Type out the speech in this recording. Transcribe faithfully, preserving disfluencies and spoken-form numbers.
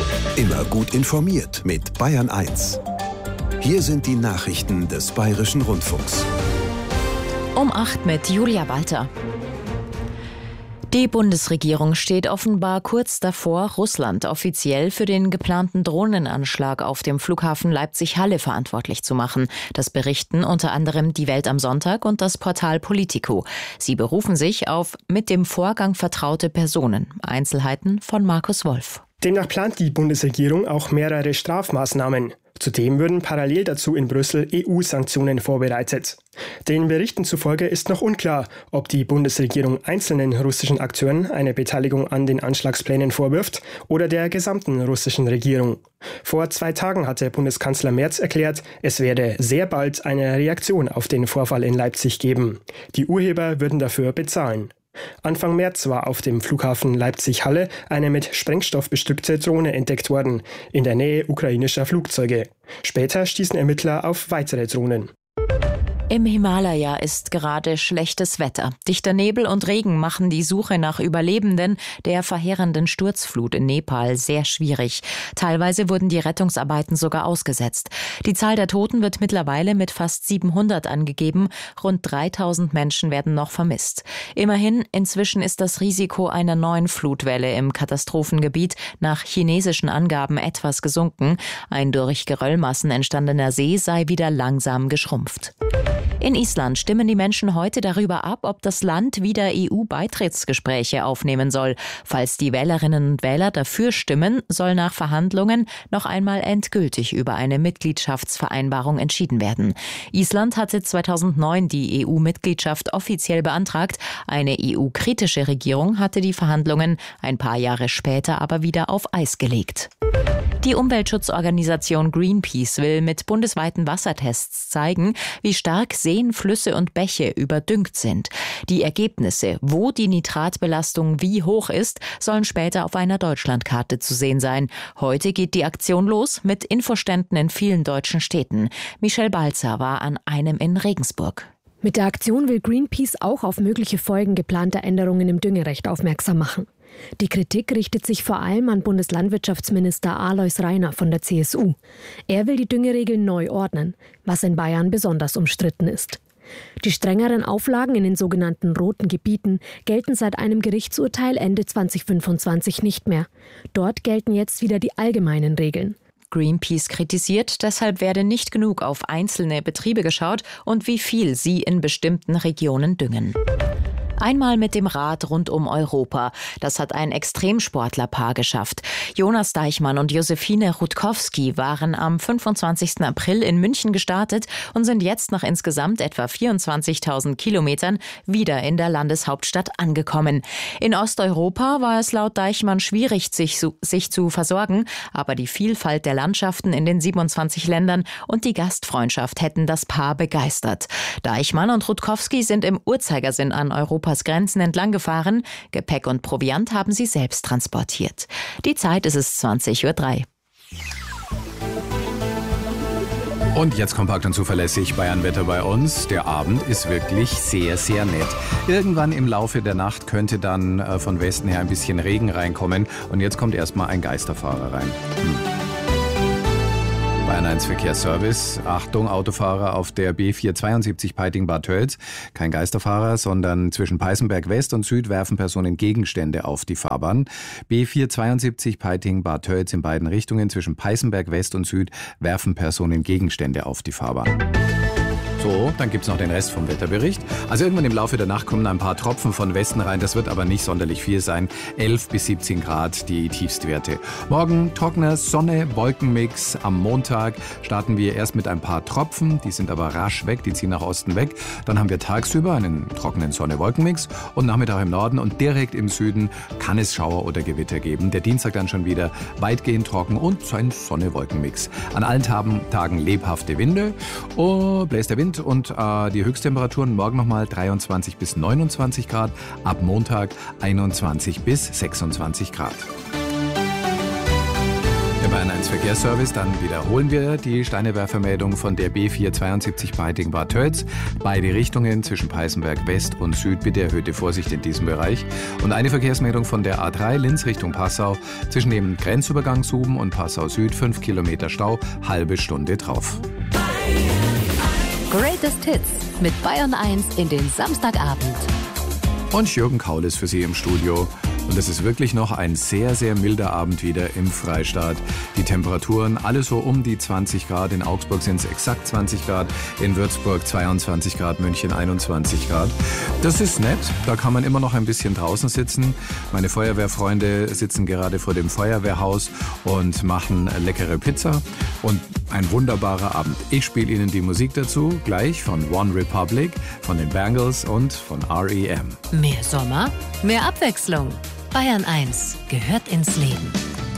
Immer gut informiert mit Bayern eins. Hier sind die Nachrichten des Bayerischen Rundfunks. Um acht mit Julia Walter. Die Bundesregierung steht offenbar kurz davor, Russland offiziell für den geplanten Drohnenanschlag auf dem Flughafen Leipzig-Halle verantwortlich zu machen. Das berichten unter anderem die Welt am Sonntag und das Portal Politico. Sie berufen sich auf mit dem Vorgang vertraute Personen. Einzelheiten von Markus Wolf. Demnach plant die Bundesregierung auch mehrere Strafmaßnahmen. Zudem würden parallel dazu in Brüssel E U-Sanktionen vorbereitet. Den Berichten zufolge ist noch unklar, ob die Bundesregierung einzelnen russischen Akteuren eine Beteiligung an den Anschlagsplänen vorwirft oder der gesamten russischen Regierung. Vor zwei Tagen hatte Bundeskanzler Merz erklärt, es werde sehr bald eine Reaktion auf den Vorfall in Leipzig geben. Die Urheber würden dafür bezahlen. Anfang März war auf dem Flughafen Leipzig-Halle eine mit Sprengstoff bestückte Drohne entdeckt worden, in der Nähe ukrainischer Flugzeuge. Später stießen Ermittler auf weitere Drohnen. Im Himalaya ist gerade schlechtes Wetter. Dichter Nebel und Regen machen die Suche nach Überlebenden der verheerenden Sturzflut in Nepal sehr schwierig. Teilweise wurden die Rettungsarbeiten sogar ausgesetzt. Die Zahl der Toten wird mittlerweile mit fast siebenhundert angegeben. Rund dreitausend Menschen werden noch vermisst. Immerhin, inzwischen ist das Risiko einer neuen Flutwelle im Katastrophengebiet nach chinesischen Angaben etwas gesunken. Ein durch Geröllmassen entstandener See sei wieder langsam geschrumpft. In Island stimmen die Menschen heute darüber ab, ob das Land wieder E U-Beitrittsgespräche aufnehmen soll. Falls die Wählerinnen und Wähler dafür stimmen, soll nach Verhandlungen noch einmal endgültig über eine Mitgliedschaftsvereinbarung entschieden werden. Island hatte zweitausendneun die E U-Mitgliedschaft offiziell beantragt. Eine E U-kritische Regierung hatte die Verhandlungen ein paar Jahre später aber wieder auf Eis gelegt. Die Umweltschutzorganisation Greenpeace will mit bundesweiten Wassertests zeigen, wie stark Seen, Flüsse und Bäche überdüngt sind. Die Ergebnisse, wo die Nitratbelastung wie hoch ist, sollen später auf einer Deutschlandkarte zu sehen sein. Heute geht die Aktion los mit Infoständen in vielen deutschen Städten. Michelle Balzer war an einem in Regensburg. Mit der Aktion will Greenpeace auch auf mögliche Folgen geplanter Änderungen im Düngerecht aufmerksam machen. Die Kritik richtet sich vor allem an Bundeslandwirtschaftsminister Alois Rainer von der C S U. Er will die Düngeregeln neu ordnen, was in Bayern besonders umstritten ist. Die strengeren Auflagen in den sogenannten roten Gebieten gelten seit einem Gerichtsurteil Ende zweitausendfünfundzwanzig nicht mehr. Dort gelten jetzt wieder die allgemeinen Regeln. Greenpeace kritisiert, deshalb werde nicht genug auf einzelne Betriebe geschaut und wie viel sie in bestimmten Regionen düngen. Einmal mit dem Rad rund um Europa. Das hat ein Extremsportlerpaar geschafft. Jonas Deichmann und Josephine Rutkowski waren am fünfundzwanzigsten April in München gestartet und sind jetzt nach insgesamt etwa vierundzwanzigtausend Kilometern wieder in der Landeshauptstadt angekommen. In Osteuropa war es laut Deichmann schwierig, sich, sich zu versorgen, aber die Vielfalt der Landschaften in den siebenundzwanzig Ländern und die Gastfreundschaft hätten das Paar begeistert. Deichmann und Rutkowski sind im Uhrzeigersinn an Europa Grenzen entlang gefahren. Gepäck und Proviant haben sie selbst transportiert. Die Zeit ist es zwanzig Uhr drei. Und jetzt kompakt und zuverlässig Bayernwetter bei uns. Der Abend ist wirklich sehr, sehr nett. Irgendwann im Laufe der Nacht könnte dann äh, von Westen her ein bisschen Regen reinkommen. Und jetzt kommt erstmal ein Geisterfahrer rein. Hm. Bayern eins Verkehrsservice. Achtung, Autofahrer auf der B vierhundertzweiundsiebzig Peiting-Bad Tölz. Kein Geisterfahrer, sondern zwischen Peißenberg West und Süd werfen Personen Gegenstände auf die Fahrbahn. B vierhundertzweiundsiebzig Peiting-Bad Tölz in beiden Richtungen zwischen Peißenberg West und Süd werfen Personen Gegenstände auf die Fahrbahn. So, dann gibt's noch den Rest vom Wetterbericht. Also irgendwann im Laufe der Nacht kommen ein paar Tropfen von Westen rein. Das wird aber nicht sonderlich viel sein. elf bis siebzehn Grad die Tiefstwerte. Morgen trockener Sonne, Wolkenmix. Am Montag starten wir erst mit ein paar Tropfen. Die sind aber rasch weg, die ziehen nach Osten weg. Dann haben wir tagsüber einen trockenen Sonne-Wolkenmix. Und Nachmittag im Norden und direkt im Süden kann es Schauer oder Gewitter geben. Der Dienstag dann schon wieder weitgehend trocken und ein Sonne-Wolkenmix. An allen Tagen, Tagen lebhafte Winde. Oh, bläst der Wind. Und äh, die Höchsttemperaturen morgen nochmal dreiundzwanzig bis neunundzwanzig Grad, ab Montag einundzwanzig bis sechsundzwanzig Grad. Der Bayern eins Verkehrsservice, dann wiederholen wir die Steinewerfermeldung von der B vier zweiundsiebzig Peiting-Bad Tölz. Beide Richtungen zwischen Peißenberg West und Süd, bitte erhöhte Vorsicht in diesem Bereich. Und eine Verkehrsmeldung von der A drei Linz Richtung Passau, zwischen dem Grenzübergang Suben und Passau Süd, fünf Kilometer Stau, halbe Stunde drauf. Greatest Hits mit Bayern eins in den Samstagabend. Und Jürgen Kaul ist für Sie im Studio. Und es ist wirklich noch ein sehr, sehr milder Abend wieder im Freistaat. Die Temperaturen alle so um die zwanzig Grad. In Augsburg sind es exakt zwanzig Grad, in Würzburg zweiundzwanzig Grad, München einundzwanzig Grad. Das ist nett, da kann man immer noch ein bisschen draußen sitzen. Meine Feuerwehrfreunde sitzen gerade vor dem Feuerwehrhaus und machen leckere Pizza. Und ein wunderbarer Abend. Ich spiele Ihnen die Musik dazu, gleich von One Republic, von den Bangles und von R E M. Mehr Sommer, mehr Abwechslung. Bayern eins gehört ins Leben.